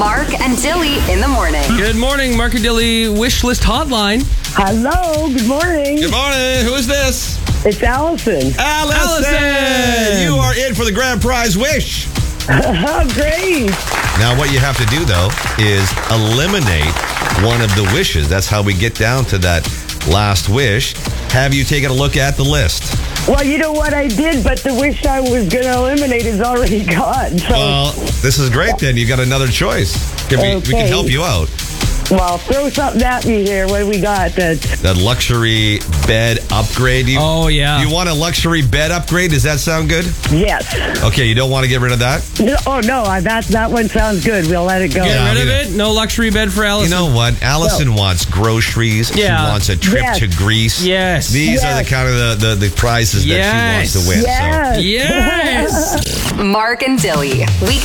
Mark and Dilly in the morning. Good morning, Mark and Dilly Wish List Hotline. Hello, good morning. Good morning. Who is this? It's Allison. Allison! You are in for the grand prize wish. Oh, great. Now, what you have to do, though, is eliminate one of the wishes. That's how we get down to that last wish. Have you taken a look at the list? Well, you know what I did, but the wish I was going to eliminate is already gone. So, Well, this is great, then. You've got another choice. We can help you out. well, throw something at me here. What do we got? That luxury bed upgrade. Oh, yeah. You want a luxury bed upgrade? Does that sound good? Yes. Okay, you don't want to get rid of that? Oh, no, that one sounds good. We'll let it go. Get rid of Yeah. it? No luxury bed for Allison? You know what? Allison wants groceries. Yeah. She wants a trip Yes. to Greece. Yes. These are the kind of the prizes that she wants to win. Yes. Yes! Mark and Dilly.